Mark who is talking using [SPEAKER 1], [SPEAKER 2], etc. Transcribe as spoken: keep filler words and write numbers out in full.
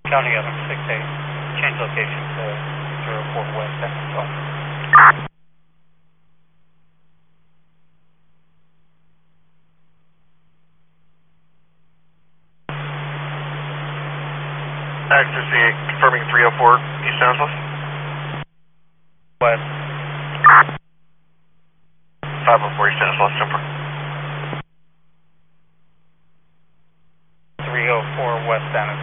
[SPEAKER 1] County Evan six eight, change location to zero four West San Francisco.
[SPEAKER 2] Access eight, confirming three oh four East San Francisco.
[SPEAKER 1] West.
[SPEAKER 2] five oh four East San Francisco, Semper.
[SPEAKER 1] three oh four West San